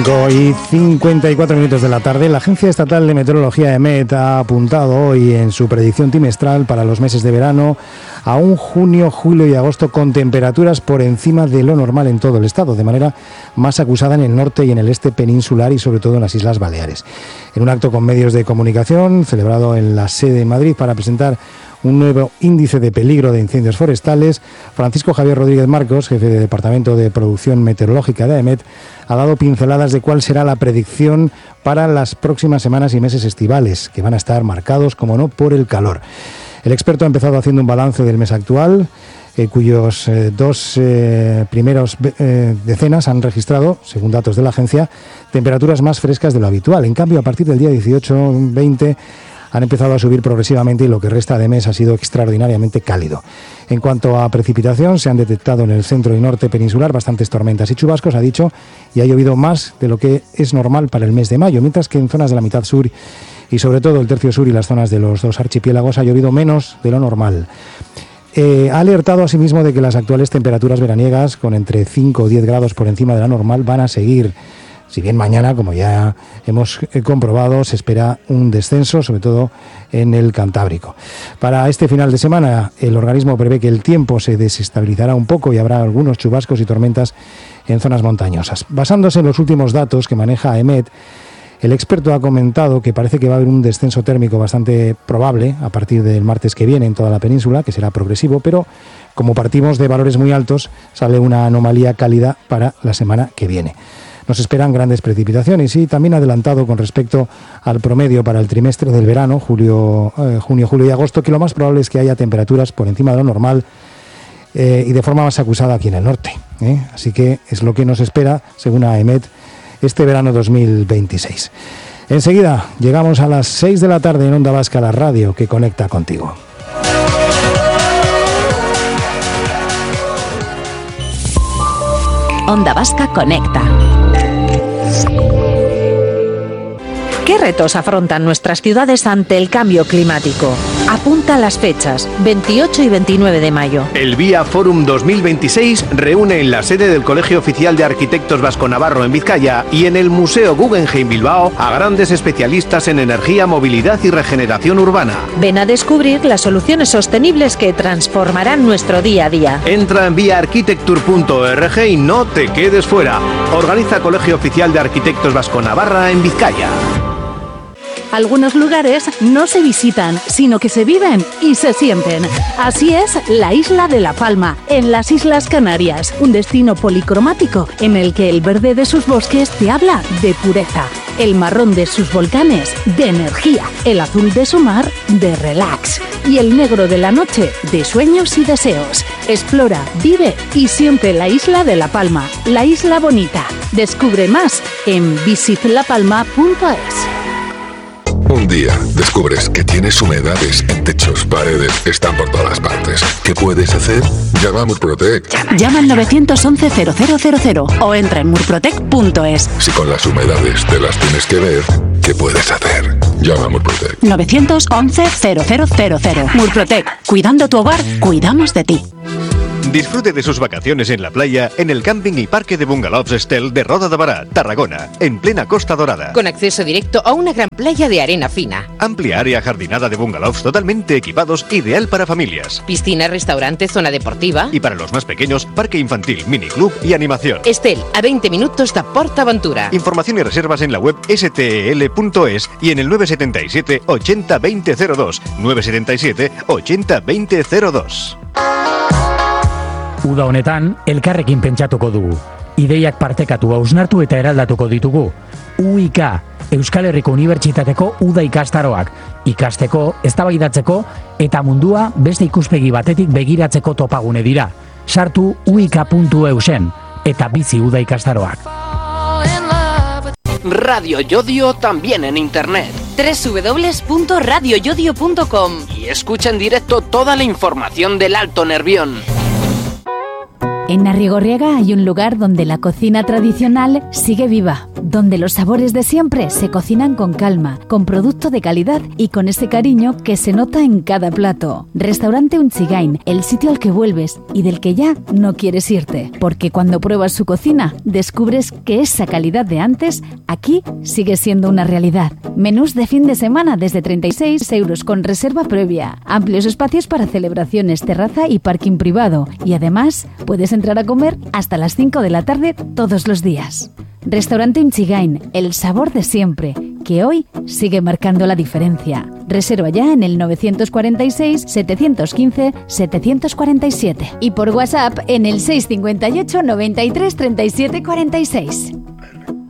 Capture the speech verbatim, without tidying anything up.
Y cincuenta y cuatro minutos de la tarde, la Agencia Estatal de Meteorología EMET ha apuntado hoy en su predicción trimestral para los meses de verano a un junio, julio y agosto con temperaturas por encima de lo normal en todo el estado, de manera más acusada en el norte y en el este peninsular y sobre todo en las Islas Baleares. En un acto con medios de comunicación celebrado en la sede en Madrid para presentar un nuevo índice de peligro de incendios forestales, Francisco Javier Rodríguez Marcos, jefe de Departamento de Producción Meteorológica de EMET, ha dado pinceladas de cuál será la predicción para las próximas semanas y meses estivales, que van a estar marcados, como no, por el calor. El experto ha empezado haciendo un balance del mes actual, eh, cuyos eh, dos eh, primeros eh, decenas han registrado, según datos de la agencia, temperaturas más frescas de lo habitual. En cambio, a partir del día dieciocho veinte han empezado a subir progresivamente y lo que resta de mes ha sido extraordinariamente cálido. En cuanto a precipitación, se han detectado en el centro y norte peninsular bastantes tormentas y chubascos, ha dicho, y ha llovido más de lo que es normal para el mes de mayo, mientras que en zonas de la mitad sur y sobre todo el tercio sur y las zonas de los dos archipiélagos ha llovido menos de lo normal. Eh, ha alertado asimismo de que las actuales temperaturas veraniegas, con entre cinco o diez grados por encima de la normal, van a seguir. Si bien mañana, como ya hemos comprobado, se espera un descenso, sobre todo en el Cantábrico. Para este final de semana, el organismo prevé que el tiempo se desestabilizará un poco y habrá algunos chubascos y tormentas en zonas montañosas. Basándose en los últimos datos que maneja EMET, el experto ha comentado que parece que va a haber un descenso térmico bastante probable a partir del martes que viene en toda la península, que será progresivo, pero como partimos de valores muy altos, sale una anomalía cálida para la semana que viene. Nos esperan grandes precipitaciones y también adelantado con respecto al promedio para el trimestre del verano, julio, eh, junio, julio y agosto, que lo más probable es que haya temperaturas por encima de lo normal eh, y de forma más acusada aquí en el norte. ¿eh? Así que es lo que nos espera, según a EMET, este verano dos mil veintiséis. Enseguida llegamos a las seis de la tarde en Onda Vasca, la radio que conecta contigo. Onda Vasca Conecta. ¿Qué retos afrontan nuestras ciudades ante el cambio climático? Apunta las fechas, veintiocho y veintinueve de mayo. El Vía Forum dos mil veintiséis reúne en la sede del Colegio Oficial de Arquitectos Vasco-Navarro en Vizcaya y en el Museo Guggenheim Bilbao a grandes especialistas en energía, movilidad y regeneración urbana. Ven a descubrir las soluciones sostenibles que transformarán nuestro día a día. Entra en via architecture punto org y no te quedes fuera. Organiza Colegio Oficial de Arquitectos Vasco-Navarra en Vizcaya. Algunos lugares no se visitan, sino que se viven y se sienten. Así es la isla de La Palma, en las Islas Canarias, un destino policromático en el que el verde de sus bosques te habla de pureza, el marrón de sus volcanes de energía, el azul de su mar de relax y el negro de la noche de sueños y deseos. Explora, vive y siente la isla de La Palma, la isla bonita. Descubre más en visit la palma punto es. Un día descubres que tienes humedades en techos, paredes, están por todas partes. ¿Qué puedes hacer? Llama a Murprotec. Llama, Llama al nueve once cero cero cero cero o entra en murprotec punto es. Si con las humedades te las tienes que ver, ¿qué puedes hacer? Llama a Murprotec. nueve once cero cero cero cero. Murprotec. Cuidando tu hogar, cuidamos de ti. Disfrute de sus vacaciones en la playa en el camping y parque de bungalows Estel de Roda de Bará, Tarragona, en plena Costa Dorada. Con acceso directo a una gran playa de arena fina. Amplia área jardinada de bungalows totalmente equipados, ideal para familias. Piscina, restaurante, zona deportiva. Y para los más pequeños, parque infantil, miniclub y animación. Estel, a veinte minutos de PortAventura. Información y reservas en la web ese te ele punto es y en el nueve siete siete, ochenta, veinte cero dos. nueve siete siete, ochenta, veinte cero dos. Uda honetan, elkarrekin pentsatuko dugu. Ideiak partekatu, hausnartu eta eraldatuko ditugu. U I K, Euskal Herriko Unibertsitateko Uda ikastaroak. Ikasteko, eztabaidatzeko eta mundua beste ikuspegi batetik begiratzeko topagune dira. Sartu u i k puntu e u sen eta bizi Uda ikastaroak. Radio Yodio también en internet. doble u doble u doble u punto radio yodio punto com. Y escucha en directo toda la información del Alto Nervión. En Arrigorriaga hay un lugar donde la cocina tradicional sigue viva, donde los sabores de siempre se cocinan con calma, con producto de calidad y con ese cariño que se nota en cada plato. Restaurante Unchigain, el sitio al que vuelves y del que ya no quieres irte, porque cuando pruebas su cocina descubres que esa calidad de antes aquí sigue siendo una realidad. Menús de fin de semana desde treinta y seis euros con reserva previa, amplios espacios para celebraciones, terraza y parking privado, y además puedes entrar a comer hasta las cinco de la tarde todos los días. Restaurante Unchigain, el sabor de siempre, que hoy sigue marcando la diferencia. Reserva ya en el novecientos cuarenta y seis, setecientos quince, setecientos cuarenta y siete y por WhatsApp en el seiscientos cincuenta y ocho, noventa y tres, treinta y siete cuarenta y seis.